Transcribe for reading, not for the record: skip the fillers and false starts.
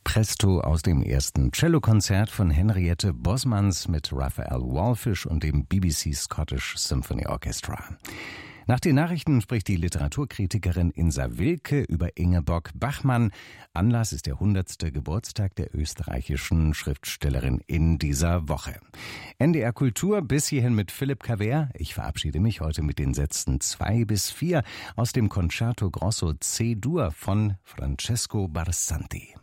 Presto aus dem ersten Cellokonzert von Henriette Bosmans mit Raphael Wallfisch und dem BBC Scottish Symphony Orchestra. Nach den Nachrichten spricht die Literaturkritikerin Insa Wilke über Ingeborg Bachmann. Anlass ist der 100. Geburtstag der österreichischen Schriftstellerin in dieser Woche. NDR Kultur bis hierhin mit Philipp Cavert. Ich verabschiede mich heute mit den Sätzen 2 bis 4 aus dem Concerto Grosso C-Dur von Francesco Barsanti.